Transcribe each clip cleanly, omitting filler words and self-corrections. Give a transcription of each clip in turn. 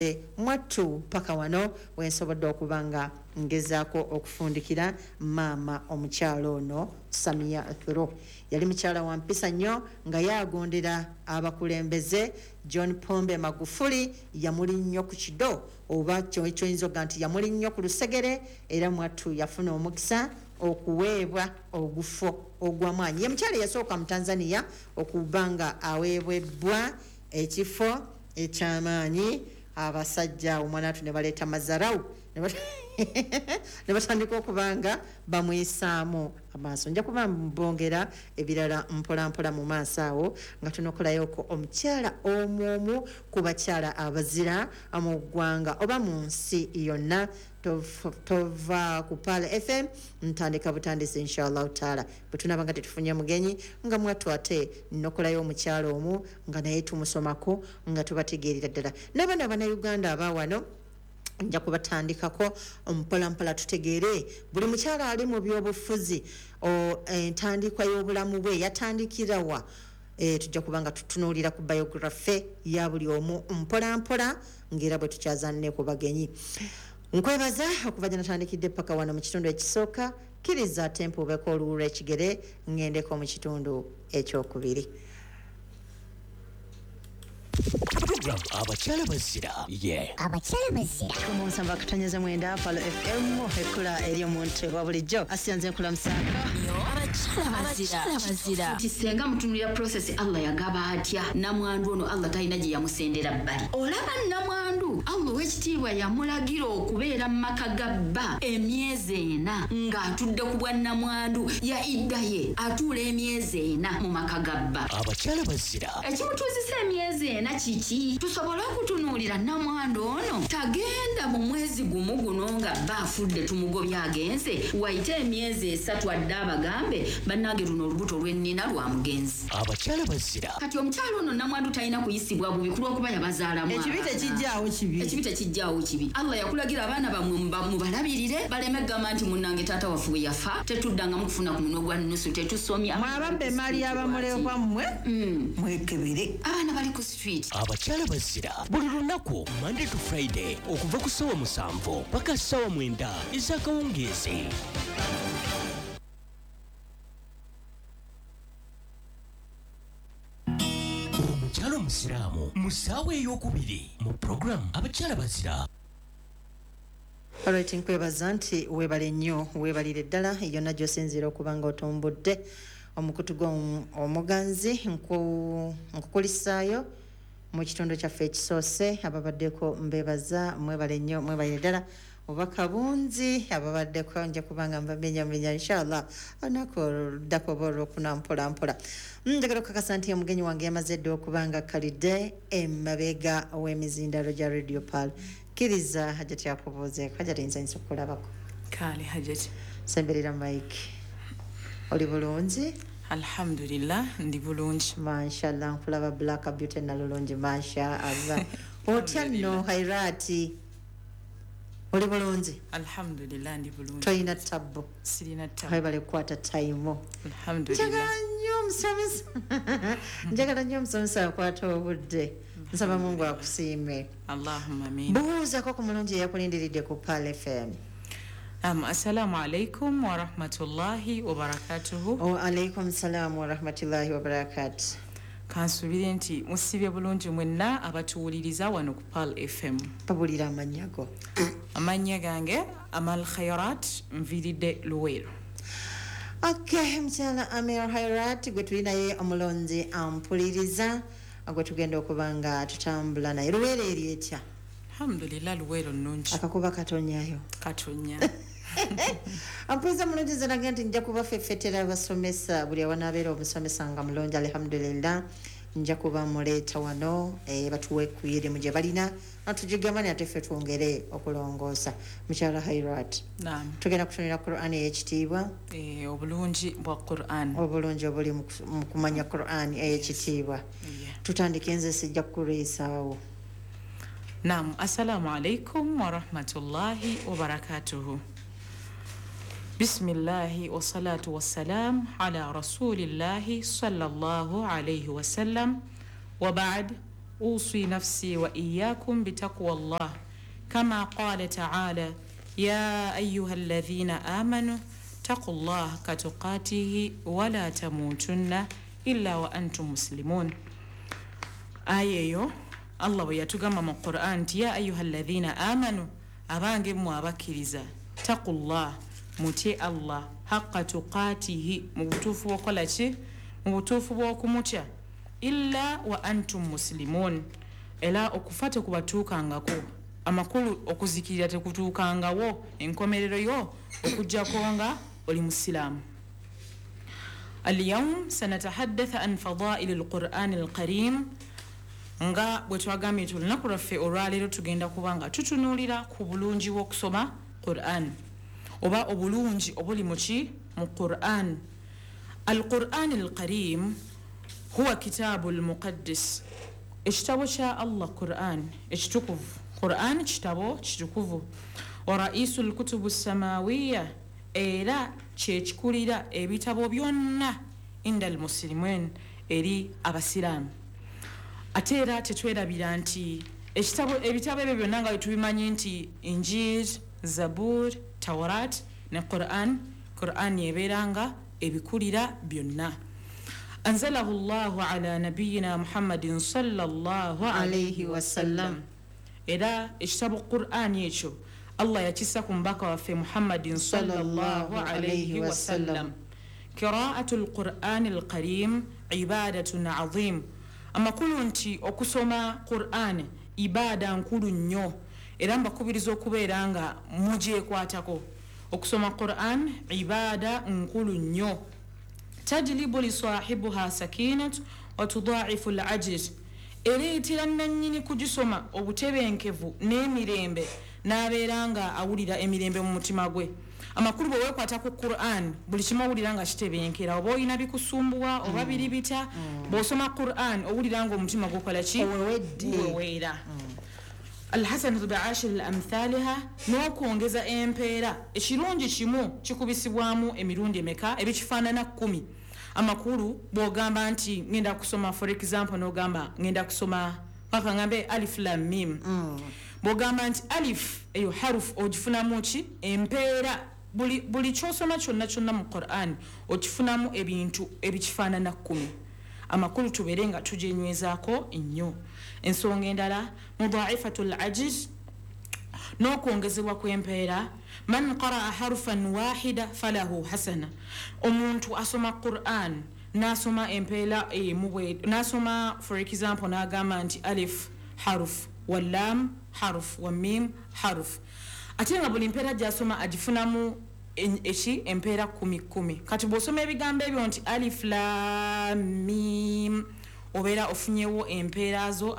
mwattu paka wano wensobodde okubanga ngezaako okufundikira maama omukyalo ono Samia Thuro. Yali mukyala wa mpisa nnyo nga yagondera abakulembeze. John Pombe Magufuli yamuli nnyo ku kido oba kyoyinza okuga nti yamuli nnyo ku lusegere, era mwattu yafuna omukisa okuweebwa ogufo ogw'amaanyi. Ye mukyala yasooka mu Tanzania okubanga aweebwebbwa ekifo eky'amaanyi. Abasajja omwanatu ne baleeta mazarawu ne batandika okubanga bamwisaamu amaaso. Nja kuba mbongera ebirala mpolampola mu maaso awo nga tunokolayoko omukyala omu ku bakyala abazira mu ggwanga oba mu nsi yonna. Tova ku Pala FM ntandika butandisi inshallah taala bwe tunaba nga tetufunye mugenyi nga mwattu ate nnokolayo omukyala omu nga naye tumusomako nga tubategeerera ddala. N'abaana Bannayuganda aba wano nja kubatandikako mpolampola tutegeere buli mukyala ali mu byobufuzi entandikwa y'obulamu bwe yatandikirawa. Tujja kubanga tutunuulira ku biography ya buli omu mpolampola ng'era bwe tukyazanne ku bagenyi. Nkwebaza okuva gye natandikidde paka wano mu kitundu ekisooka. Kkiriza tempo obeeko oluwulwa ekigere ngendeko mu kitundu ekyokubiri. Abakyala bazira mu nsamba akatanyeza mwenda Palo FM ekkula eri omuntu wa bulijjo asiyanze enkula musango. Abakyala bazira kisenga mutunulira process Allah yagaba atya namwandu ono Allah talina gye yamusendera bbali. Olaba namwandu Allah w'ekitiibwa yamulagira okubeera mu maka ga bba emyezi 4 ng'atudde ku bwa namwandu ya iddaye atuula emyezi 4 mu maka ga bba. Abakyala bazira Ekimutuuzisa emyezi 4 kiki? Tusobola okutunuulira namwandu ono tagenda mu mwezi gumu guno nga bba afudde tumugobya agenze wayite emyezi 3 adde abagambe bannange luno olubuto lw'ennina lwa mugenzi. Abakyala bazira Kati omukyalo ono namwandu talina kuyisibwa bubi kulw'okuba yabazaalamu. Ekibi tekijjaawo kibi. Allah yakulagira abaana bammwe mubalabirire baleme gamba nti munnange taata waffe bwe yafa tetuddanga mukufuna ku munwe gwa nusu tetusomya. Mwababba emaali y'abamulekwa mmwe mwekebere. Abaana bali ku street. Abakyala bazira buli lunaku Monday to Friday okuva ku ssaawa 7 paka ssaawa 9 ez'akawungeezi. Omukyala omusiraamu mu ssaawa ey'okubiri mu programu Abakyala bazira. Alright, nkwebaza nti weebale nnyo weebalire ddala yonna gy'osinziira okuba nga otumbudde omukutu gw'omuganzi nkukulisaayo mu kitundu kyaffe ekisoose. Ababaddeko mbeebaza mwebale nnyo mwebalire ddala. Obubaka bungi ababaddeko nja kubanga mbamenyamenya inshallah anakoddako olwokuna mpolampola. Njagala okukakasa nti omugenyi wange yamaze dda okubanga kalidde emabega w'emizindalo gya Radio Pal. Kkiriza hajati yakubuuzeeko hajati nsanyusa okulabako. Kale hajati semberera mike oli bulungi? Alhamdulillah ndi bulungi. Mashallah nkulaba black beauty nalulungi mashallah. Otya nno Hairati oli bulungi? Alhamdulillah ndi bulungi. Toyina tabbo? Sirina tabbo. Haibale kukwata time. Alhamdulillah. Njagala nnyo omusomesa akwata obudde. Nsaba Mungu akusiime. Allahumma amin. Buuzako ku mulungi eyakulindiridde ku Pal FM. Assalamu alaikum wa rahmatullahi wa barakatuhu. Wa alaikum salam wa rahmatullahi wa barakatuh. Kansubire nti musibye bulungi mwenna abatuwuliriza wano ku Pal FM. Pabulira amannya go. Amannya gange Amal Khairat Nviridde Luwero. Okay, mchala Amir Khairat gwe tuli naye omulonzi ampuliriza gwe tugenda okubanga tutambula naye. Luwero eri etya? Alhamdulillah Luwero nnungi. Akakuba katonyayo. Katonya. Ampuliza mulungi ziraga nti nja kuba feffetera abasomesa buli awanabeera omusomesa nga mulungi alhamdulillah. Nja kuba muleeta wano batuwe ku erimu gye balina natugigamba ate ffe twongere okulongoosa. Mukyala Khairat, Naam. tugenda kutunira Qur'an ey'ekitiibwa. Obulungi bwa Qur'an. Obulungi obuli mu kumanya Qur'an ey'ekitiibwa. Tutandike nze sijja kukuleesaawo. Naam, assalamu alaikum wa rahmatullahi wa barakatuhu. Bismillahi wa salatu wa salam ala rasulillahi sallallahu alayhi wa sallam wa ba'd. أوصي نفسي وإياكم بتقوى الله كما قال تعالى يا أيها الذين آمنوا اتقوا الله كتقاته ولا تموتن إلا وأنتم مسلمون. آية الله ويتقام من القرآن يا أيها الذين آمنوا أبانجم وأبكرزا اتقوا الله متي الله حق تقاته مبتوف وقلتي مبتوف وكمتي إلا وأنتم مسلمون إلا أكفتك وتوكانغكو amakulu okuzikirira tekutuukangawo enkomerero yo okujjako nga oli musiraamu. اليوم سنتحدث عن فضائل القرآن الكريم nga bwe twagambye nti olunaku lwaffe olwaleero tugenda kuba nga tutunuulira ku bulungi bw'okusoma Qur'an oba obulungi obuli mu Qur'an. القرآن الكريم هو كتاب المقدس ekitabo kya Allah Qur'an ekitukuvu. Qur'an kitabo kitukuvu wa ra'isul kutubu samawiyya era kyekikulira ebitabo byonna indal muslimin eri abasiraamu. Ate era tetwerabira nti ebitabo ebyo byonna nga tubimanyi nti Injil, Zabur, Tawrat ne Qur'an yebeeranga ebikulira byonna. أنزله الله على نبينا محمد صلى الله عليه وسلم. إذا اشتبوا القرآن يشو الله يتسكم بك في محمد صلى الله عليه وسلم. قراءة القرآن الكريم عبادة عظيم. أما كل أنتي أكسوما قرآن إبادة كل نيو إذا بكبرزو كبيرانغا مجي كواتاكو أكسوما قرآن عبادة كل نيو تجلب لصاحبها سكينة وتضاعف العجر. Ereetera nannyini kugisoma obutebenkevu n'emirembe n'abeera nga awulira emirembe mu mutima gwe. Amakulu bwe weekwata ku Qur'an buli kimu owulira nga kitebenkera oba olina bikusumbuwa oba biribita bw'osoma Qur'an owulira nga omutima gukola ki weweera. Al-hasanatu bi'ashri amthaliha n'okwongeza empeera ekirungi kimu kikubisibwamu emirundi emeka ebikifaanana 10. Amakulu bw'ogamba nti ngenda kusoma for example n'ogamba ngenda kusoma paka ngambe alif lam mim. Bw'ogamba nti alif eyo haruf ogifunamu ki empeera buli kyosoma kyonna mu Qur'an okifunamu ebintu ebikifaanana 10. Amakulu tubeere nga tujenywezaako ennyo. Ensonga endala mudha'ifatul ajiz n'okwongezebwa kw'empeera. Man qaraa harfan wahida falahu hasana. Omuntu asoma Qur'an n'asoma empeera n'asoma for example n'agamba nti alif harf wal lam harf wa mim harf ate nga buli mpeera gy'asoma agifunamu empeera 10. Kati bw'osoma ebigambo ebyo nti alif lam mim obeera ofunyewo empeera zo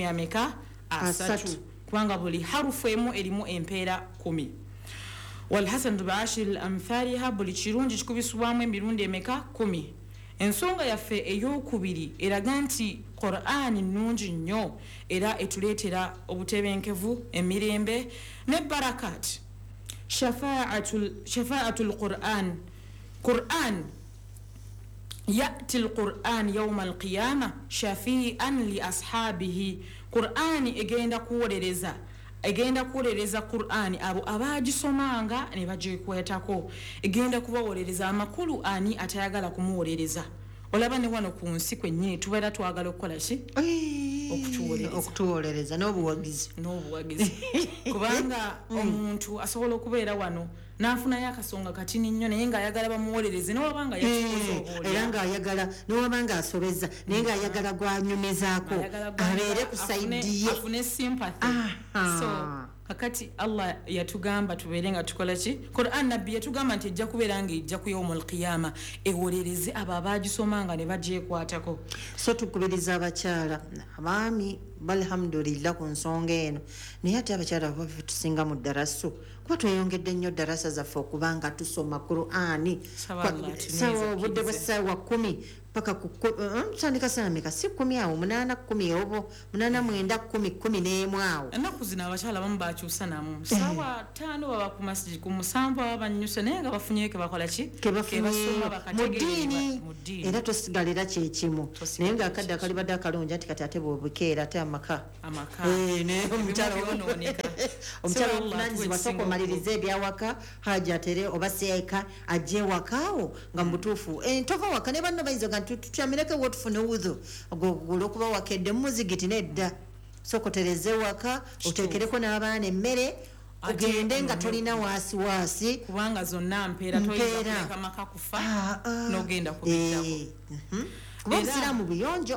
30 kubanga buli harufu emu erimu empeera 10. والحسن بعشر amthaliha buli kirungi kikubisibwamu emirundi emeka 10. Ensonga yaffe ey'okubiri eraga nti Qur'an nnungi nnyo era etuleetera obutebenkevu emirembe ne barakat. shafa'atul Qur'an يأتي القرآن يوم القيامة شفيعا لأصحابه. Qur'an egenda kuwolereza Qur'an abo abagisomanga ne bagikwetako. Egenda kubawolereza amakulu ani atayagala kumuwolereza. Olaba ne wano ku nsi kwennyini tubeera twagala okukola ki okutuwolereza n'obuwagizi kubanga omuntu asobola okubeera wano n'afunayo akasonga katini nnyo naye ng'ayagala bamuwolereze n'oba nga era ng'ayagala n'oba nga asobeza naye ng'ayagala gwanyumizaako abeere ku sayidi ye afune sympathy. So kakati Allah yatugamba tubeere nga tukola ki Qur'an nabbi yatugamba nti ejja kubeera nga ejja ku yawmul qiyama ewolereze abo abagisomanga ne bagyekwatako. So tukubiriza abakyala abaami alhamdulillah ku nsonga eno naye ate abakyala baffe tusinga mu ddarasu kuba tweyongedde nnyo darasa zaffe okubanga tusoma Qur'ani obudde bw'essaawa 10 paka tusandika sanameka si 10 awo 8 10 obo 8 9 10 11 awo ennaku zino abakyala bamu bakyusa namu sawa 5 baba ku masjid ku 7 babanyusa naye nga bafunye ke bakola ki kebasoma bakategeera mu ddiini era tosigalira kyekimu naye nga akadde akali badde akalungi ati kati ate bwobukeera ate amaka naye omukyala omuvunaanyizibwa sooka omaliriza ebyawaka haja atere oba seeka ajje wakaawo nga mubutuufu tova waka ne banno bayinza nga tutyamireko wotufune wudhu olwokuba wakedde mumuzigiti nedda sokotereze waka otekereko n'abaana emmere ogende nga tolina waasiwaasi kubanga zonna mpeera toyinza maka kufa n'ogenda kubiddako kuba obusiraamu buyonjo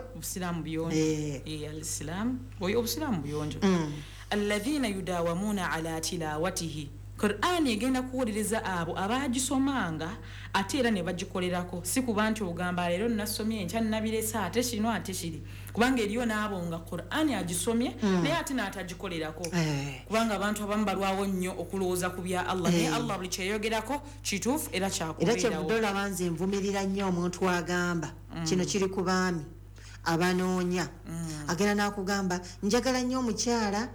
alisiraamu obusiraamu buyonjo alladhina yudawamuna ala tilawatihi Qur'an egenda kuwuliriza abo abagisomanga ate era ne bagikolerako si kuba nti ogamba leero nasomye enkya nabiresa ate kino ate kiri kubanga eriyo n'abo nga Qur'an agisomye naye ate n'atagikolerako kubanga abantu abamu balwawo nnyo okulowooza ku bya Allah naye Allah buli kyeyogerako kituufu era kyakubeerawo era kyebudola banze nvumirira nnyo omuntu agamba kino kiri ku baami abanoonya agenda n'akugamba njagala nnyo omukyala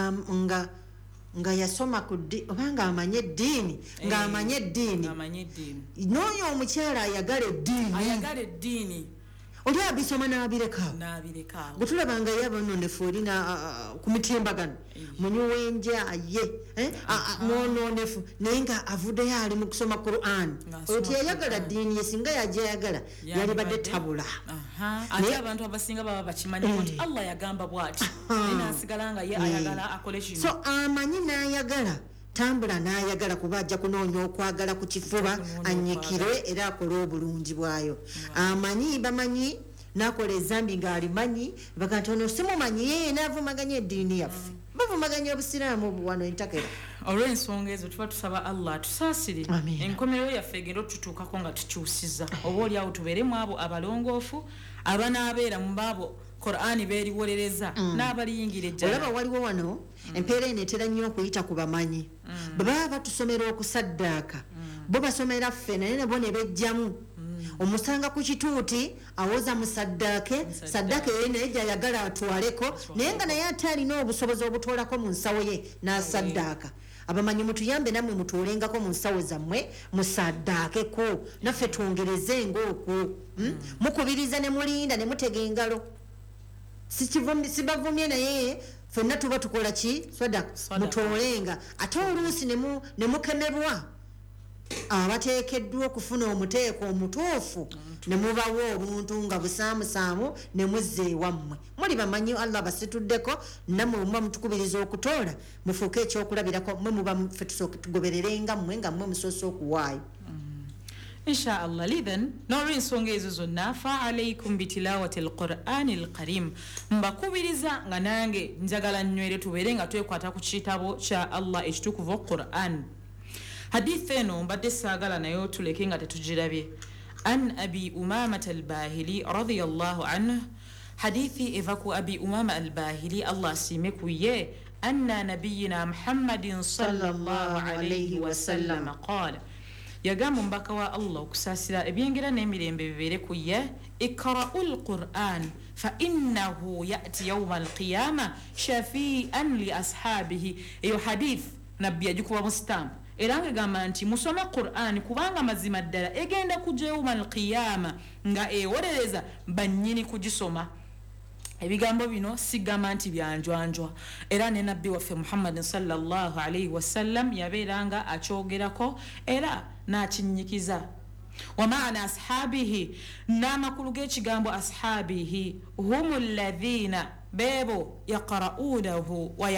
nga yasoma ku obanga amanye eddiini ng'amanye eddiini n'oyo omukyala ayagala eddiini oli abisoma n'abirekawo bwetulabanga ye abononefu olina ku mitimbagano munyuwenjaye mwononefu naye nga avuddeyo ali mu kusoma Qur'an oyo tiyayagala ddiini ye singa yajayagala yali badde tabula ate abantu abasinga baba bakimanyi nti Allah yagamba bw'ati nasigala nga ye ayagala akole kino so amanyi n'ayagala tambula n'ayagala kuba ajja kunoonya okwagala ku kifuba anyikirwe era akole obulungi bwayo amanyi bamanyi nakola ezambi ng'alimanyi baga nti ono simumanyi ye naavumaganya eddiini yaffe bavumaganya obusiraamu wano entakera olw'ensonga ezo tuba tusaba Allah tusaasire enkomerero yaffe egenda otutuukako nga tukyusiza oba oli awo tubeeremu abo abalongoofu abanaabeera mu baabo Qur'ani beeriwolereza n'abaliyingira ejjala olaba waliwo wano empeera eno etera nnyo okuyita ku bamanyi bwe baba batusomera okusaddaaka bo basomera ffe naye nabo ne bejjamu omusanga ku kituuti awoza mu saddaake ye naye gyayagala atwaleko naye nga naye ate alina obusobozi obutoolako mu nsawo ye n'asaddaaka abamanyi mutuyambe nammwe mutuulengako mu nsawo zammwe musaddaakeko naffe twongereze ng'okwo mukubiriza ne mulinda ne mutega engalo sibavumye naye ffenna tuba tukola ki sadaka mutolenga ate oluusi ne mukemebwa abateekeddwa okufuna omuteeko omutuufu ne mubawo obuntu nga busaamusaamu ne muzza ewammwe muli bamanyi Allah basituddeko nammwe muba mutukubiriza okutoola mufuuke ekyokulabirako mmwe muba ffe tusooke tugobererenga mmwe nga mmwe musoose okuwaayo inshallah lidhan n'olw'ensonga ezo zonna fa alaikum bitilawati alqur'ani alkarim mbakubiriza nga nange njagala nywere tubeere nga twekwata ku kitabo kya Allah ekitukuvu Qur'an hadithi eno mbadde saagala nayo tuleke nga tetugirabye an abi umamata albahili radiyallahu anhu hadithi eva ku abi umama albahili Allah asiime ku ye anna nabiyina muhammadin sallallahu alayhi wasallam qala yagamba mbaka wa Allah okusaasira ebyengera n'emirembe bibeere ku ye ikra'ul Qur'an fa innahu ya'ti yawma al-qiyama shafi'an li ashabihi eyo hadith nabbi yagikuba mu stamp era ngagamba nti musoma Qur'an kubanga mazima ddala egenda kujja yawma al-qiyama nga ewolereza bannyini kugisoma ebigambo bino sigamba nti byanjwanjwa era ne nabbi waffe Muhammad sallallahu alayhi wasallam yabeeranga akyogerako era n'akinyikiza wa maana ashabihi n'amakulu g'ekigambo ashabihi humu alladhina bebo yaqra'unahu wa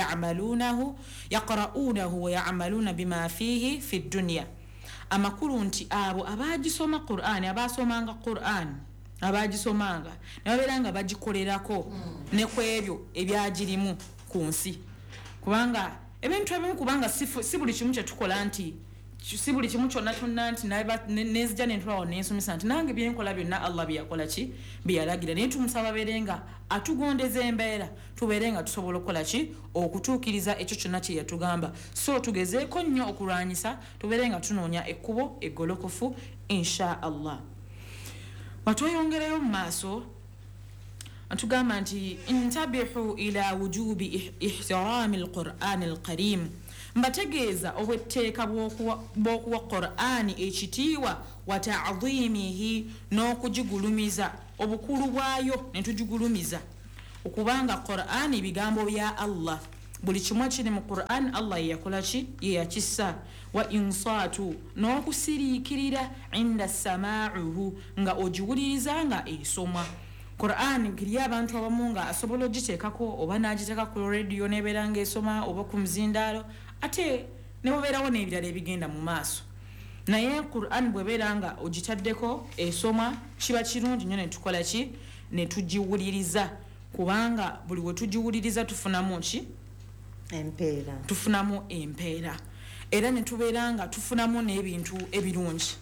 ya'maluna bima fihi fi dunya amakulu nti abo abagisoma Qur'an abasomanga Qur'an abagisomanga nababeranga bagikolerako ne kwebyo ebyagirimu ku nsi kubanga ebintu ebimu kubanga si buli kimu kye tukola nti si buli kimu kyonna kyonna nti nezija nentulawo nensomesa nti nange byenkola byonna Allah byakola ki byalagira naye tumusaba beerenga atugondeza embeera tubeerenga tusobola okukola ki okutuukiriza ekyo kyonna kye yatugamba so tugezeeko nnyo okulwanyisa tubeerenga tunoonya ekkubo eggolokofu insha Allah watweyongerayo mu maaso atugamba nti intabihu ila wujubi ihtirami alqur'ani alkarim mbategeeza obwetteeka bw'okuwa qur'ani ekitiibwa wa ta'dhimihi n'okugigulumiza obukulu bwayo ne tugigulumiza okubanga qur'ani bigambo bya Allah buli kimwe kiri mu qur'an Allah yakola ki yakissa wa insatu n'okusiriikirira inda sama'uhu nga ogiwuliriza nga esomwa qur'an kiri abantu abamu nga asobola ogiteekako oba n'agiteeka ku radio n'ebeera ng'esoma oba ku mzindaalo ate ne wabeerawo n'ebirala ebigenda mu maaso naye qur'an bwebeera nga ogitaddeko esoma kiba kirungi nnyo ne tukola ki ne tugiwuliriza kubanga buli we tugiwuliriza tufunamu ki empeera tufunamu empeera era ne tubeera nga tufunamu n'ebintu ebirungi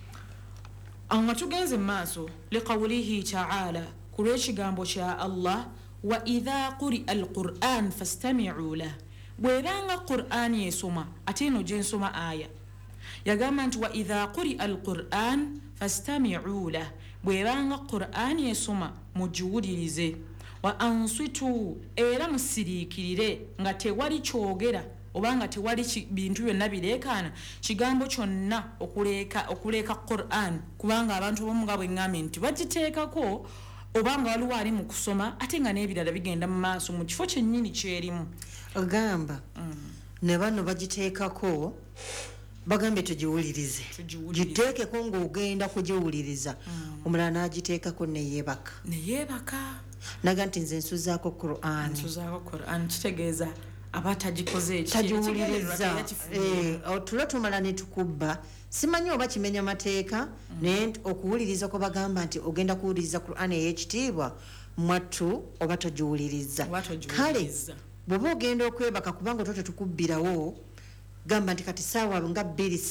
awo nga tugenze mu maaso liqawlihi ta'ala ku lw'ekigambo kya Allah wa idha quri'a alquran fastami'u lah bw'eranga qur'ani esoma ate eno gyensoma aya yagamba nti wa idha quri'a alquran fastami'u lah bw'eranga qur'ani esoma mugiwulirize wa ansitu era musiriikirire nga tewali kyogera oba nga tewali bintu byonna bireekaana kigambo kyonna okuleeka qur'an kubanga abantu bomu nga bweŋŋambye nti bagiteekako oba nga waliwo ali mu kusoma ate nga n'ebirala bigenda mu maaso mu kifo kyennyini kyerimu ogamba ne bano bagiteekako bagambye tugiwulirize giteekeko ng'ogenda kugiwuliriza omulala n'agiteekako neyeebaka naga nti nze nsuzaako qur'an kitegeeza aba tagikoze tagiwuliriza tulo tumala ne tukubba simanyi oba kimenya mateeka naye okuwuliriza kwe bagamba nti ogenda kuwuliriza qur'an ey'ekitiibwa mwattu oba togiwuliriza kale bw'oba ogenda okwebaka kubanga otwo tetukubbirawo gamba nti kati saawa nga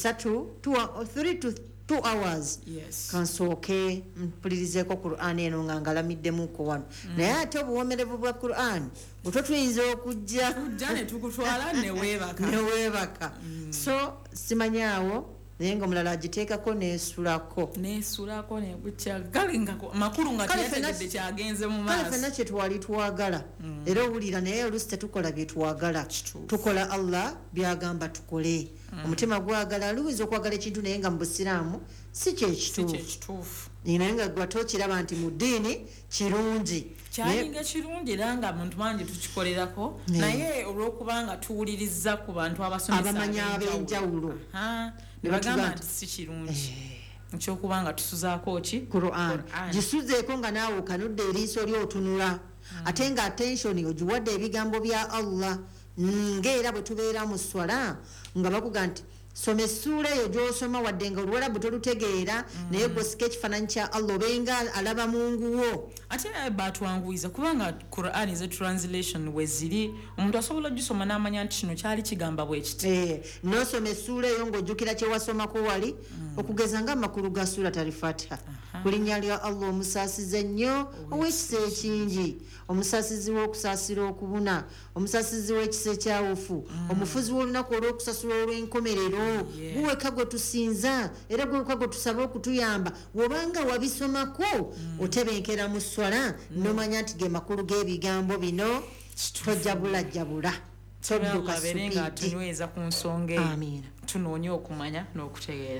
3 to 2 hours kansooke mpulirizeeko qur'an eno nga ngalamiddemuko wano naye ate obuwomerevu bwa qur'an otwo tuyinza okujja netukutwala neweebaka so simanyaawo naye nga omulala agiteekako neesulako nebukya gale nga makulu nga teyategedde kyagenze mu maaso kale fenna kye twali twagala era owulira naye oluusi tetukola bye twagala tukola Allah byagamba tukole omutima gwagala luwiza okwagala ekintu naye nga mu busiraamu si kyekituufu naye nga gwatokiraba nti mu ddiini kirungi kyalinga kirungi era nga muntu mangi tukikolerako naye olw'okubanga tuwuliriza ku bantu abamanya ab'enjawulo ne bagamba nti si kirungi ekyokubanga tusuzaako ki Qur'an gisuzeeko nga naawe okanudde eriiso lyotunula ate nga attention ogiwadde ebigambo bya Allah ng'era bwe tubeera mu swala nga bakuga nti soma essuula eyo gy'osoma wadde nga oluwalabu tolutegeera naye gwosika ekifaananyi kya Allah obenga alaba munguwo ate batwanguyiza kubanga Qur'an is a translation we ziri omuntu asobola gisoma n'amanya nti kino kyali kigamba bwe kiti n'osoma essuula eyo ng'ojjukira kye wasomako wali okugeza nga amakulu ga ssuula talifatiha ku linnya lya Allah omusaasize nnyo ow'ekisa ekingi omusaasizi w'okusaasira okubuna omusaasizi w'ekisa ekyawufu omufuzi w'olunaku olw'okusasula olw'enkomerero guweka gwe tusinza era gweweka gwe tusaba okutuyamba wobanga wabisomako otebenkera mu swala nomanya nti ge makulu g'ebigambo bino tojabulajabula todduka tunyweza ku nsonga eyo tunoonye okumanya n'okutegeera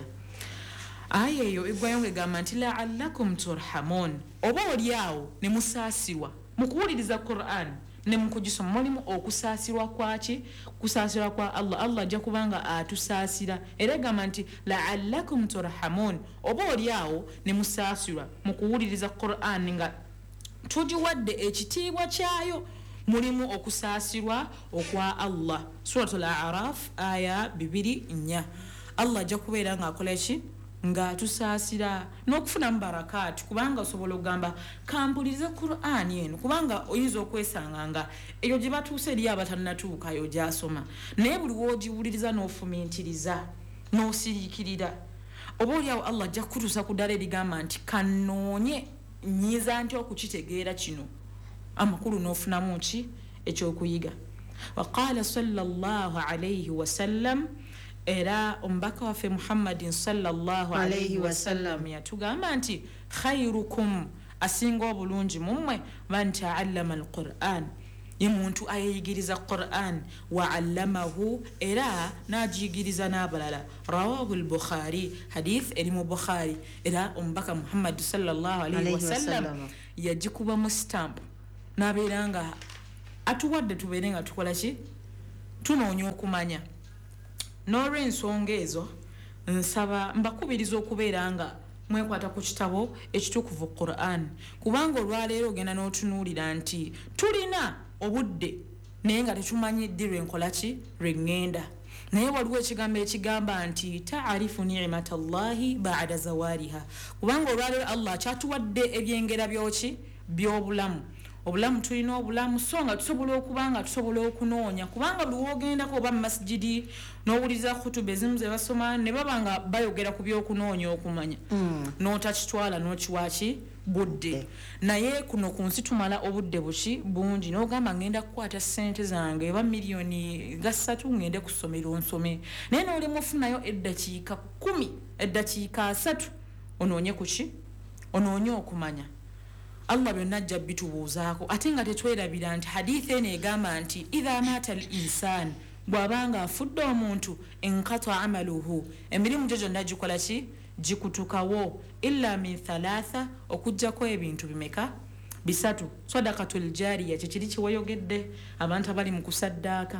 aya eyo eggwayo ng'egamba nti la'allakum turhamun oba oliawo ne musaasirwa mu kuwuliriza Qur'an ne mu kugisoma mulimu okusaasirwa kwaki kusaasirwa kwa Allah ajja kubanga atusaasira era egamba nti la'allakum turhamun oba oliawo ne musaasirwa mu kuwuliriza Qur'an nga tugiwadde ekitiibwa kyayo mulimu okusaasirwa okwa Allah suratul A'raf aya 2:4 Allah ajja kubeera ng'akola ki nga tusaasira n'okufuna mubarakaati kubanga osobola okugamba kampulirize Qur'an eno kubanga oyinza okwesanga nga eyo gye batuuse eri abatannatuukayo gyasoma naye buli woogiwuliriza n'ofumintiriza n'osiriikirira oba oliawo Allah ajja kutuusa ku ddala erigamba nti kanoonye nyiza nti okukitegeera kino amakulu n'ofunamu ki ekyokuyiga waqaala sallallahu alayhi wasallam era omubaka waffe Muhammadin sallallahu alayhi wasallam yatugamba nti khairukum asinga obulungi mummwe man ta'allama alquran ye muntu ayigiriza Quran wa allamahu era najigiriza n'abalala rawahu al-Bukhari hadith elimu Bukhari era omubaka Muhammad sallallahu alayhi wasallam yajikuba mu stamp naberanga atuwadde tuberenga tukola ki tunoonya okumanya n'olw'ensonga ezo nsaba mbakubiriza okubeeranga mwekwata ku kitabo ekitukuvu Quran kubanga olwaleero ogenda n'otunuulira nti tulina obudde naye nga tetumanyi ddirwe nkola ki lwengenda naye waliwo ekigambo ekigamba nti ta'arifu ni'matallahi ba'da zawaliha kubanga olwaleero Allah kyatuwadde ebyengera byoki by'obulamu obulamu tulina obulamu so nga tusobola okubanga tusobola okunoonya kubanga buli wogendako oba mu masjidi n'owuliriza khutuba ezimu ze basoma ne babanga bayogera ku by'okunoonya okumanya n'otakitwala n'okiwaki budde naye kuno ku nsi tumala obudde buki bungi n'ogamba ngenda kukwata ssente zange eba miliyoni ga 3 ngende ku ssomero nsome naye n'oli mufunayo eddakiika 10 eddakiika 3 onoonye kuki onoonye okumanya Allah byonna ajja bitubuuzaako ate nga tetwerabira nti hadithi eno egamba nti idha mata al insan bw'abanga afudde omuntu enkata amaluhu emirimu gyo gyonna gikola ki gikutukawo illa min thalatha okujjako ebintu bimeka bisatu sadaqatul jariya kikiri kiwayogedde abantu abali mu kusaddaaka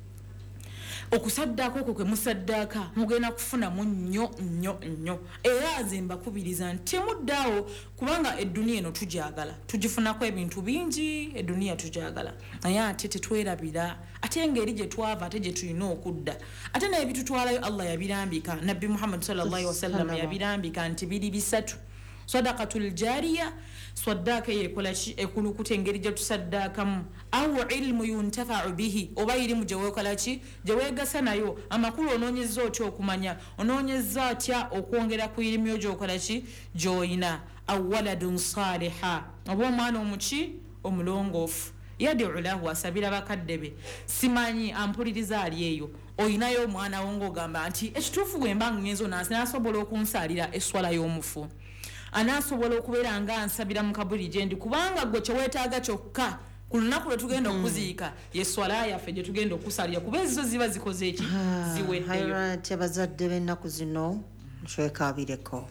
okusaddaaka okwo kwe musaddaaka mugenda kufuna mu nnyo era azimba kubiriza nti temuddaawo kubanga edduniya eno tujagala tugifunako ebintu bingi edduniya tujagala naye ate tetwerabira ate engeri gye twava ate gye tulina okudda ate naye bitutwalayo Allah yabirambika nabbi Muhammad sallallahu alaihi wasallam yabirambika nti biri bisatu sadaqatul jariya swaddaaka yekola ki ekulukuta engeri gye tusaddaakamu awu ilmu yuntafa'u bihi oba irimu gye weekola ki gye weegasa nayo amakulu onoonyezza otya okumanya onoonyezza atya okwongera ku irimu yo gy'okola ki gy'oyina awaladun saliha oba omwana omuki omulongoofu yad'u lahu asabira bakadde be simanyi ampuliriza ali eyo oyinayo omwana wo ng'ogamba nti ekituufu bwe mba ngenzo nasobola okunsaalira eswala y'omufu anasobola okubeera nga ansabira mu kabuli gyendi kubanga gwe kyeweetaaga kyokka ku lunaku lwe tugenda okuziika yeswala yaffe gye tugenda okusalira kuba ezo ziba zikoze eki ziweddeyo abazadde b'ennaku zino twekaabireko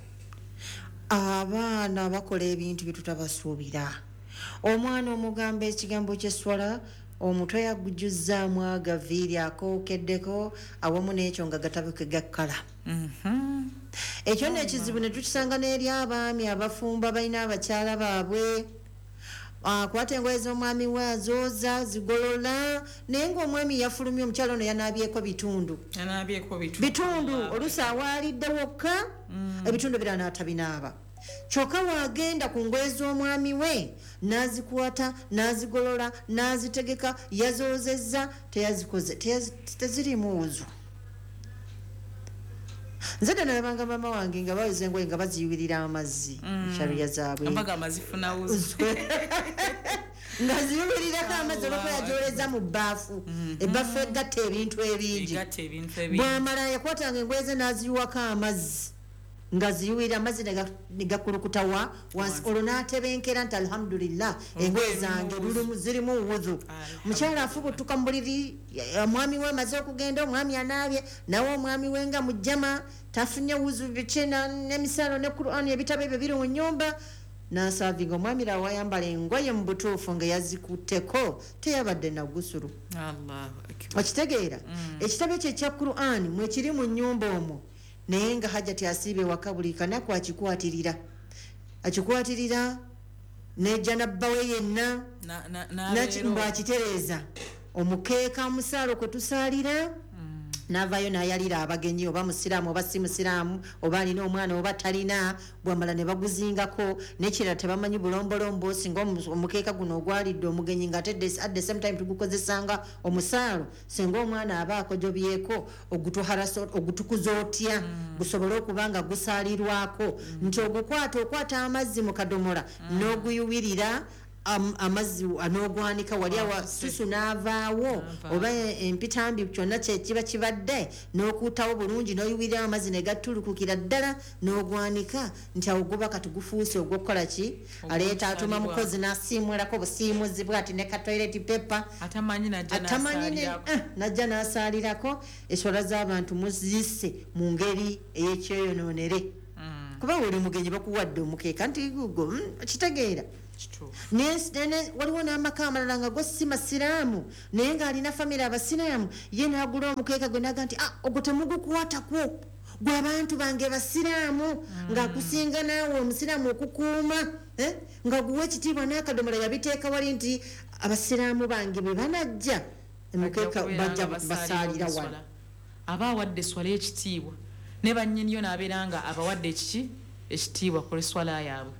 abaana bakola ebintu bye tutabasuubira omwana omugamba ekigambo ky'eswala omutwe yagujuzzaamu agaviiri akookeddeko awamu n'ekyo nga gatabike gakkala ekyo n'ekizibu ne tukisanga n'eri abaami abafumba balina abakyala baabwe akwata engoye z'omwami we azooza zigolola naye ng'omwami yafulumya omukyala ono yanaabyeko bitundu oluusi awaalidde wokka ebitundu bira n'atabinaaba kyokka waagenda ku ngoye z'omwami we n'azikwata n'azigolola n'azitegeka yazoozezza teyazikoze tezirimu wuzu nze nalabanga mama wange nga baweza engoye nga baziyuwirira amazzi sharia zaabwe nga ziyuwirirako amazzi olwokuba yajoleza mu bbaafu ebbaafu egatta ebintu ebingi bwamala yakwatanga engoye ze n'aziyiwako amazzi nga ziyuwirira amazzi negakulukuta wansi olwo n'atebenkera nti alhamdulillah engoye zange zirimu wuzu mukyala afubutuka mu buliri omwami we amaze okugenda omwami anaabye nawe omwami we nga mujjama tafunye wuzu biki n'emisaalo ne Qur'ani ebitabo ebyo biri mu nnyumba n'asaavinga omwami ra wayambala engoye mu butuufu nga yazikutteko teyabadde na gusulu okitegeera ekitabo ekyo ekya Qur'ani mwekiri mu nnyumba omwo naye nga hajjati asiibe waka buli kanaku akikwatirira nejja nabbawe yenna mbwakitereeza omukeeka omusaalo kwe tusaalira n'avaayo n'ayalira abagenyi oba musiraamu oba si musiraamu oba alina omwana oba talina bwamala ne baguzingako nekirala tebamanyi bulombolombo singa omukeeka guno ogwalidde omugenyi nga ate at the same time tugukozesanga omusaalo singa omwana aba akojobyeko ogutukuza otya gusobole okuba nga gusaalirwako nti okwata amazzi mu kadomola n'oguyuwirira amazzi anogwanika wali awa susu n'avaawo oba empitambi kyonna kiba kibadde n'okuutawo bulungi n'oyuwirira amazzi ne gatulukukira ddala n'ogwanika nti awo guba kati gufuuse ogw'okukola ki aleeta atuma mukozi n'asiimulako busiimuzi bwati ne katoireti pepa atamanyi najja n'asaalirako eswala z'abantu muzisse mu ngeri ey'ekyeyonoonere kuba buli mugenyi bakuwadde omukeeka nti gugo kitegeera waliwo n'amaka amalala nga go si masiraamu naye ng'alina famire abasiraamu ye n'agula omukeeka gwe naga nti ogwo temugukwatako gwe abantu bange basiraamu ng'akusinga naawe omusiraamu okukuuma nga guwa ekitiibwa n'akadomola yabiteeka wali nti abasiraamu bange bwe banajja omukeeka bajja basaalira wano aba awadde eswala ekitiibwa ne bannyiniyo n'abeera nga abawadde ekitiibwa ku lw'eswala yaabwe.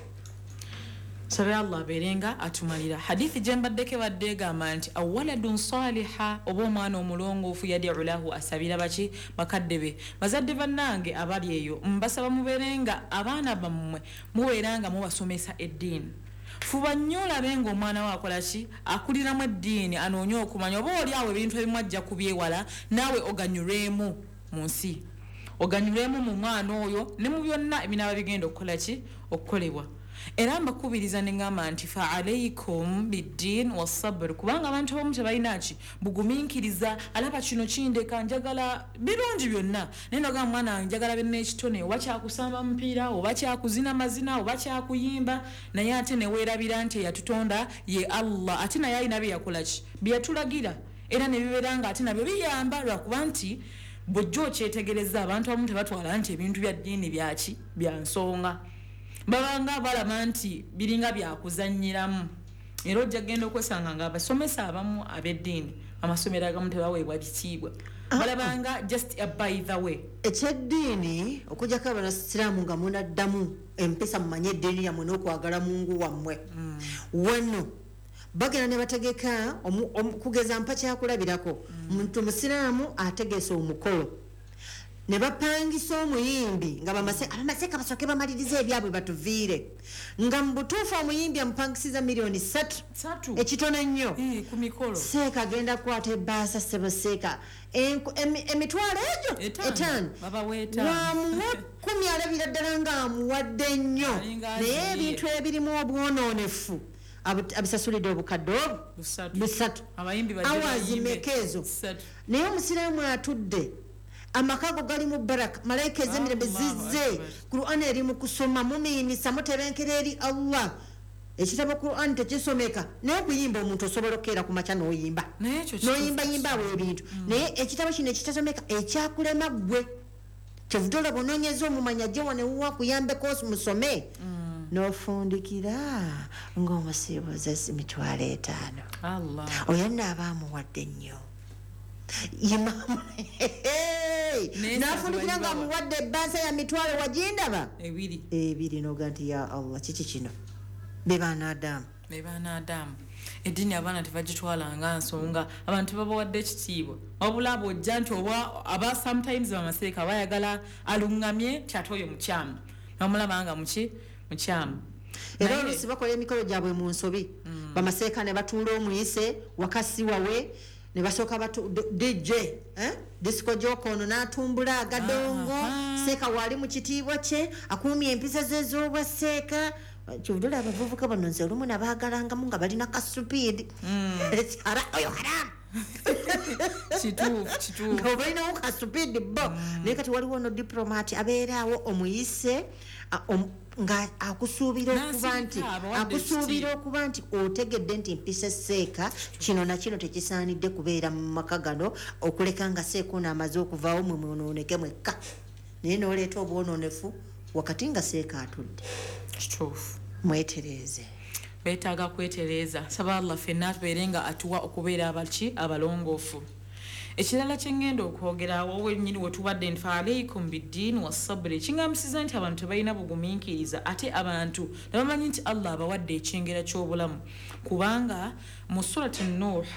Sabe Allah abeerenga atumalira. Hadithi gyembaddeko ebadde egamba nti awaladun saliha oba omwana omulongoofu yad'u lahu asabira baki bakadde be. Bazadde bannange abali eyo mbasaba mubeerenga abaana bammwe mubeeranga mubasomesa eddiini. Fuba nnyo olabe ng'omwana we akola ki akuliramu eddiini anoonye okumanya oba oli awo ebintu ebimu ajja kubyewala naawe oganyulwemu mu nsi. Oganyulwemu mu mwana oyo ne mu byonna ebinaaba bigenda okukola ki okukolebwa. Era mbakubiriza n'engamba nti fa alaykum bid-din was-sabr kubanga abantu abamu tebalina ki bugumiikiriza alaba kino kindeka njagala birungi byonna naye nogamba mwana wange njagala benne ekitone oba kyakusamba mupiira oba kyakuzina mazina oba kyakuyimba naye ate ne weerabira nti eyatutonda ye Allah ate naye alina bye yakola ki bye yatulagira era ne bibeera nga ate nabyo biyamba lwakuba nti bw'ojja okyetegereza abantu abamu tebatwala nti ebintu bya ddiini byaki bya nsonga babanga balaba nti biringa byakuzanyiramu era ojja genda okwesanga nga abasomesa abamu ab'eddiini amasomero agamu tebaweebwa kitiibwa balabanga just by the way ekyeddiini okujjako abanasiraamu nga munaddamu empisa mumanye eddiini yammwe n'okwagala mungu wammwe wano bagenda ne bategeka kugeza mpa kyakulabirako muntu musiraamu ategeesa omukolo ne bapangisa omuyimbi nga abamaseka basooke bamaliriza ebyabwe batuviire nga mu butuufu omuyimbi amupangisiza $3 ekitono nnyo ku mikolo seeka agenda kukwata ebbaasa ssebaseeka emitwalo egyo 5 wamuwa 10 alabira ddala ng'amuwadde nnyo naye ebintu ebirimu obwonoonefu abisasulidde obukadde busatu awazi mekeezo naye omusiraamu atudde amakago gali mu baraka malaika ezemirembe zizze Qur'an eri mu kusoma mumiinisa mutebenkera eri Allah ekitabo Qur'an tekisomeka naye okuyimba omuntu osobola okukeera ku makya n'oyimba n'oyimbayimba awo ebintu naye ekitabo kino ekitasomeka ekyakulema ggwe kyevudola bonoonyeza omumanya gye wanewuwa kuyambeko musome n'ofundikira ng'omusiibuza $5,000 oyo nnaabaamuwadde nnyo imamu nafundikira nga amuwadde ebbaasa ya mitwalo wagindaba ebiri noga nti ya Allah kiki kino bebaana Adamu eddiini abaana tebagitwala nga nsonga abantu babawadde ekitiibwa wabula bw'ojja nti oba aba sometimes bamaseeka bayagala aluŋŋamye kyate oyo mukyamu bamulaba nga mukyamu era oluusi bakola emikolo gyabwe mu nsobi bamaseeka ne batuula omuyise wakasi wawe ne basooka DJ disco jokono n'atumbula agadongo seeka wali mu kitiibwa kye akuumye empisa ze ez'obwaseeka kyovudula abavubuka bano nze olumu nabaaгаlangamu nga balina kasupiidi oyo haramu kituufu nga obalinawo kasupiidi bo naye kati waliwo no diplomat abeeraawo omuyise nga akusuubira okuba nti otegedde nti mpisa seeka kino na kino tekisaanidde kubeera mu maka gano okuleka nga seeka ono amaze okuvaawo mwe mwonooneke mwekka naye n'oleeta obwonoonefu wakati nga seeka atudde kituufu mwetereeze beetaaga kwetereeza saba Allah ffenna tubeere nga atuwa okubeera abalongoofu ekirala kyengenda okwogera wowe nnyini wetubadde nti fa alaykum bid-din was-sabr kingamusiza nti abantu tebalina bugumiikiriza ate abantu nebamanyi nti Allah abawadde ekyengera ky'obulamu kubanga mu surati Nuh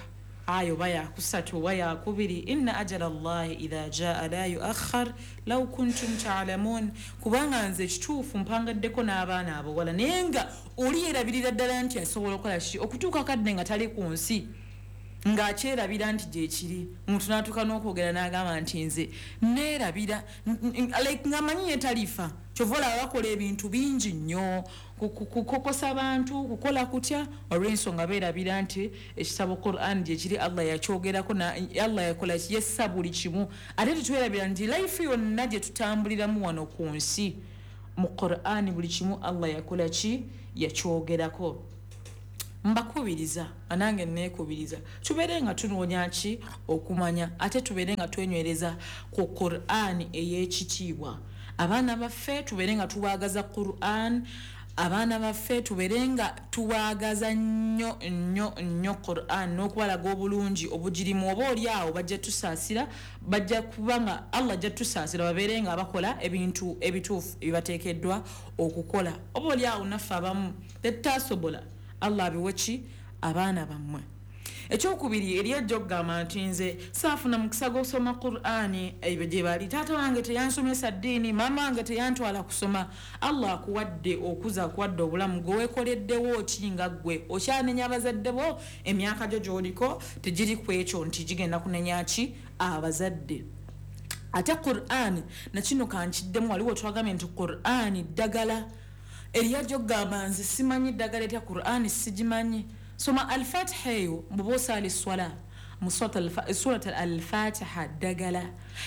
ayo baya kusatu waya kubiri inna ajala Allah idha jaa la yuakhkhar law kuntum ta'lamun kubanga nze kituufu mpangaddeko n'abaana abo wala nenga oli erabirira ddala nti asobola okukola ki okutuuka kadde nga tali ku nsi ng'akyerabira nti gyekiri muntu n'atuuka n'okwogera n'agamba nti nze neerabira like ng'amanyi ye talifa kyova olaba bakola ebintu bingi nnyo kukokosa abantu kukola kutya olw'ensonga beerabira nti ekitabo Quran gyekiri Allah yakyogerako Allah yakola yessa buli kimu ate tetwerabira nti life yonna gye tutambuliramu wano ku nsi mu Quran buli kimu Allah yakola ki yakyogerako. Mbakubiriza anange neekubiriza tubeere nga tunoonya ki okumanya ate tubeere nga twenywereza ku Quran ey'ekitiibwa. Abaana baffe tubeere nga tubaagaza Quran, abaana baffe tubeere nga tubaagaza nnyo Quran n'okubalaga obulungi obugirimu oba oli awo bajja tusaasira bajja kuba nga Allah ajja tusaasira babeere nga bakola ebintu ebituufu ebibateekeddwa okukola oba oli awo naffe abamu tetutasobola Allah abiweki abaana bammwe. Ekyokubiri eryajja okugamba nti nze saafuna mukisa gw'okusoma Qur'ani ebyo gye bali taata wange teyansomesa ddiini maama wange teyantwala kusoma. Allah akuwadde okuza akuwadde obulamu gwe weekoleddewo ki nga ggwe okyanenya abazadde bo emyaka gyo gy'oliko tegiri ku ekyo nti gigenda kunenya ki abazadde. Ate Qur'ani nakino kankiddemu waliwo twagambye nti Qur'ani ddagala eryajja okugamba nze simanyi ddagala etya Qur'ani sigimanyi. Soma al-Fatiha eyo mbubosa aliswala surat al-Fatiha ddagala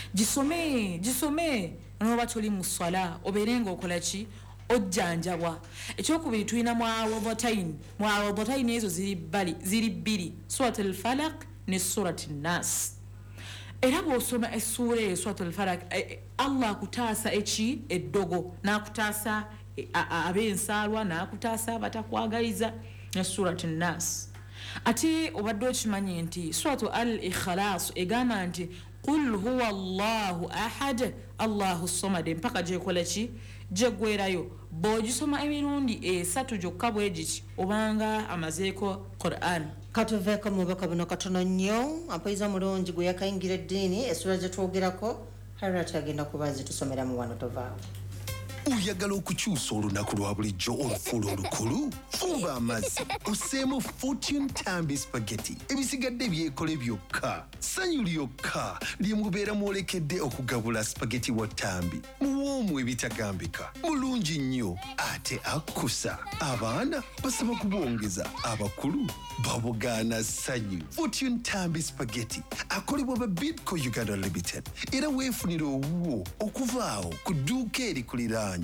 gisome noba tuli mu swala obeerenga okola ki ojjanjabwa. Ekyokubiri tulina muawadhataini ezo ziri bbiri surat al-Falaq ne surat an-Nas. Era bw'osoma essuura eyo surat al-Falaq Allah akutaasa eki eddogo n'akutaasa ab'ensaalwa n'akutaasa abatakwagaliza ne surat an-Nas. Ate obadde okimanyi nti surat al-Ikhlas egamba nti qul huwa Allahu ahad Allahu samad mpaka gyekola ki gyegwerayo. Bw'ogisoma emirundi esatu gyokka bwe giti obanga amazeeko Quran. Katuveeko mu bubaka buno katono nnyo ampayiza mulungi gwe yakayingira eddiini essula gye twogerako Harriet agenda kuba zitusomeramu wano tovaawo. Oyagala okukyusa olunaku lwa bulijjo olufuula olukulu? Fuba amazzi oseemu Fortune Tambi Spaghetti ebisigadde byekole byokka sanyu lyokka lye mubeera mwolekedde okugabula spaghetti wa Tambi muwoomu ebitagambika mulungi nnyo ate akkusa abaana basaba kubwongeza abakulu babugaana sanyu. Fortune Tambi Spaghetti akolebwa ba Bidco Uganda Limited era weefunira owuwo okuvaawo ku dduuka erikuliraanye.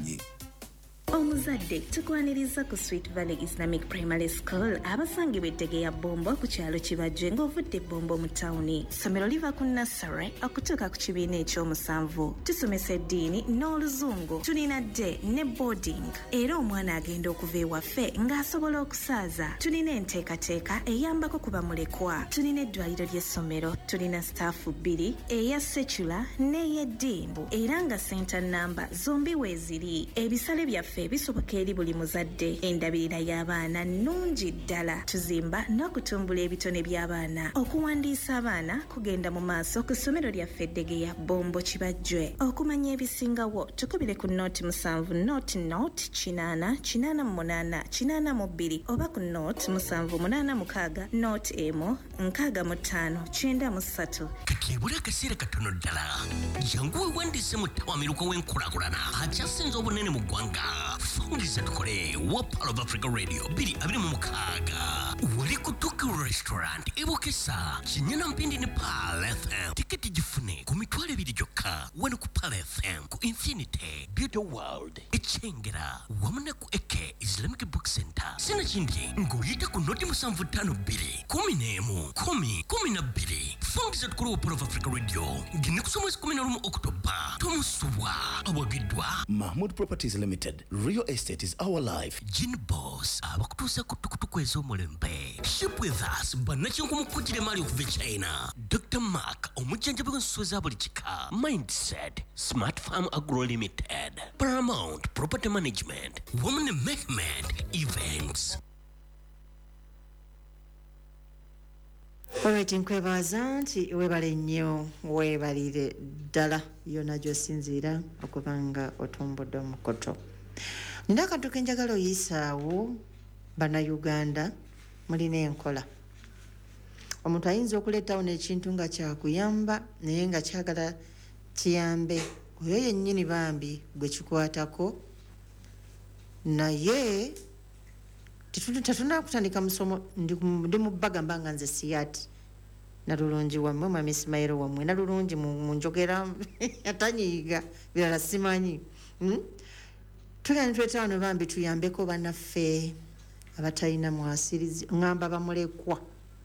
Omuzadde tukwaniriza ku Sweet Valley Islamic Primary School abasangibwa Ettegeya Bombo ku kyalo Kibajje ng'ovudde Bombo mu tawuni. Ssomero liva ku nursery okutuuka ku kibiina ekyomusanvu. Tusomesa eddiini n'oluzungu. Tulina day ne boarding. Era omwana agenda okuva ewaffe ng'asobola okusaaza. Tulina enteekateeka eyambako ku bamulekwa. Tulina eddwaliro ly'essomero. Tulina staafu 2 eya secular n'ey'eddimbu era nga center number zombi weeziri. Ebisale byaffe bisoboka eri buli muzadde. Endabirira y'abaana nnungi ddala. Tuzimba n'okutumbula ebitone by'abaana. Okuwandiisa abaana kugenda mu maaso ku ssomero lyaffe Ettegeya Bombo Kibajje. Okumanya ebisingawo tukubire ku note 7 note 8 8 82 oba ku note 786 note emu 65 93. Kakebula akaseera katono ddala jangu wewandiise mu ttawamiruko w'enkulaakulana akyasinze obunene mu ggwanga. Fungiza tukole wa Pearl of Africa Radio 226 wali ku Tuku Restaurant ebokesa kinyana mpindi ne Pearl FM. Tiketi gifune ku mitwalo 2 gyokka wano ku Pearl FM ku Infinity Beauty World Echengera wamu ne ku Eke Islamic Book Center. Sina kindi ng'oyita ku noti 752 11 12. Fungiza tukole wa Pearl of Africa Radio ngine kusoma 11 Oktoba tomusubwa abagidwa Mahmoud Properties Limited. Real estate is our life. Gin Boss abakutuusa ku tukutuku ez'omulembe. Ship with us bannakinku mukujjira mali okuva China. Dr. Mark omujjanjabi w'ensuso za buli kika. Mindset Smart Farm Agro Limited. Paramount Property Management. Woman Mehmet Events. Alright, nkwebaza nti webale nnyo webalire ddala yonna gy'osinziira okubanga otumbudde omukoto. Nina akantu ke njagala oyisaawo bannayuganda mulina enkola. Omuntu ayinza okuleetawo n'ekintu nga kyakuyamba naye nga kyagala kiyambe oyo yennyini bambi gwe kikwatako, naye tetunakutandika musomo ndi mu bagamba nga nze siyaati nalulungi wammwe mwami Ismailo wammwe nalulungi mu njogera atanyiiga birala simanyi. Tugenda netwetaawo ne bambi tuyambeko bannaffe abatalina mwasirizi ŋŋamba bamulekwa.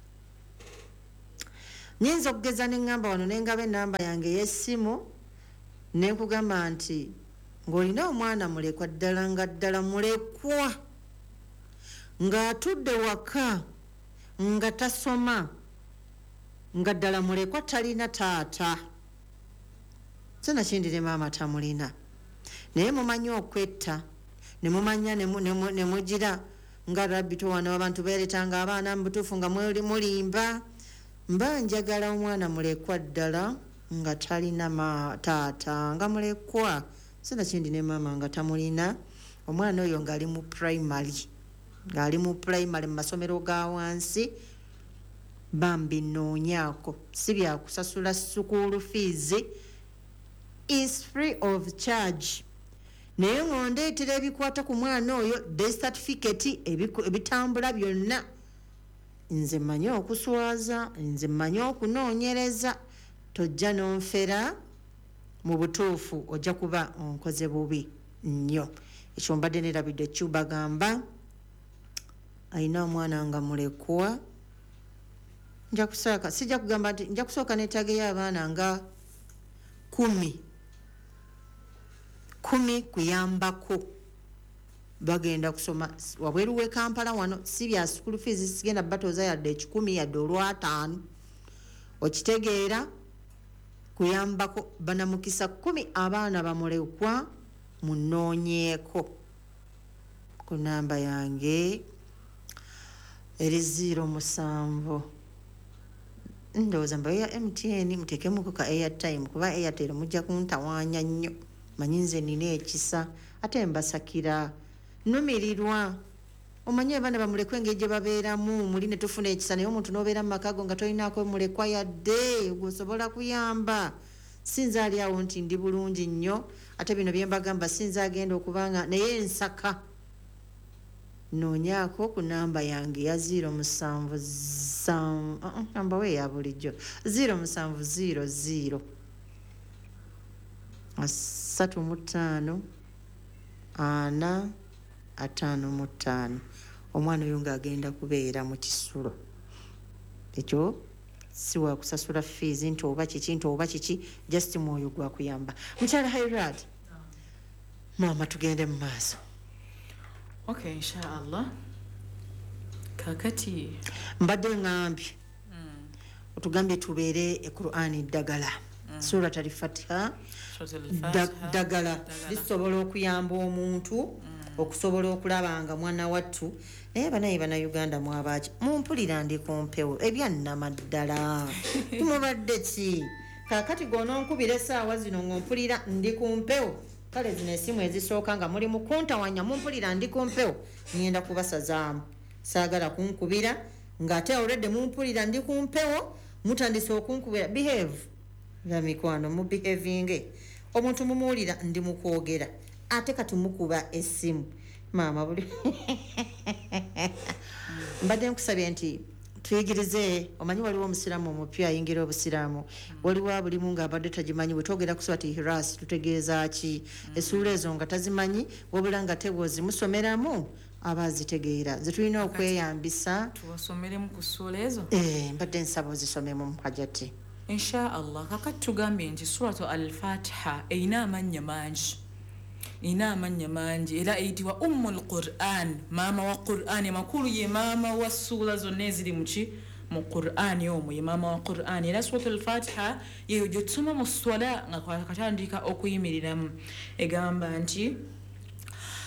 Nyinza okugeza ne ŋŋamba wano ne ngaba ennamba yange ey'essimu ne nkugamba nti ng'olina omwana mulekwa ddala nga ddala mulekwa ng'atudde waka nga tasoma nga ddala mulekwa talina taata sena kindi ne maama tamulina naye mumanyi okwetta ne mumanya ne mugira nga rabbi towana abantu beeretanga abaana mu butuufu nga mulimba. Mba njagala omwana mulekwa ddala nga talina taata nga mulekwa sena kindi ne maama nga tamulina. Omwana oyo ng'ali mu primary mu masomero ga wansi bambi noonyaako si byakusasula school fees, is free of charge. Naye ng'ondeetera ebikwata ku mwana oyo death certificate ebitambula byonna. Nze mmanyi okuswaza, nze mmanyi okunoonyereza, tojja n'onfera mu butuufu ojja kuba onkoze bubi nnyo. Ekyo mbadde nerabidde Cuba gamba ayina omwana nga mulekwa. Sijja kugamba nti nja kusooka neetageyo abaana nga 10 kuyambako bagenda kusoma wabweru w'e Kampala wano. Si bya school fees sigenda batoza yadde 10 yadde olw'ataano okitegeera kuyambako banamukisa 10 abaana bamulekwa munoonyeeko ku namba yange eri 07 ndowooza mbayo ya MTN muteekemuko ka airtime kuba Airtel mujja kuntawaanya nnyo manyi nze nina ekisa ate mbasakira numirirwa. Omanyi abaana bamulekwa engeri gye babeeramu muli ne tufuna ekisa naye omuntu n'obeera mu maka go nga tolinaako mulekwa yadde gwosobola kuyamba. Sinza ali awo nti ndi bulungi nnyo ate bino bye mbagamba sinza agenda okubanga naye nsaka noonyaako ku namba yange ya 07 namba we ya bulijjo 0700 35 455. Omwana oyo ng'agenda kubeera mu kisulo ekyo si wa kusasula fees nti oba kiki just mwoyo gwa kuyamba. Mukyala Hairad maama tugende mu maaso. Okay, inshallah. Kakati mbadde ngambye otugambye tubeere equr'ani ddagala surat al-Fatiha ddagala lisobola okuyamba omuntu okusobola okulaba nga mwana wattu naye banaye bannayuganda mwabaki mumpulira ndi ku mpewo ebyannama ddala tumubadde ki kakati gwononkubira essaawa zino ng'ompulira ndi ku mpewo kale zino esimu ezisooka nga muli mu kuntawanya mumpulira ndi ku mpewo ngenda kubasazaamu saagala kunkubira ng'ate already mumpulira ndi ku mpewo mutandise okunkubira behave nga mikwano mu behavinge omuntu mumuwulira ndi mu kwogera ate kati mukuba essimu maama buli mbadde nkusabye nti tuyigirize. Omanyi waliwo omusiraamu omupya ayingira obusiraamu waliwo abulimu ng'abadde tagimanyi bwe twogera ku surati Ihras tutegeeza ki essuula ezo nga tazimanyi wabula nga tebwozimusomeramu aba azitegeera. Ze tulina okweyambisa tubasomeremu ku ssuula ezo. Mbadde nsaba ozisomemu mu hajati inshallah. Kakati tugambye nti suratu al-Fatiha eyina amannya mangi era eyitibwa ummul Qur'an, maama wa Qur'an. Makulu ye maama wa ssuula zonna eziri mu Qur'an omwo ye maama wa Qur'an. Era suratu al-Fatiha yeyo gye tusoma mu swala nga katandika okuyimiriramu egamba nti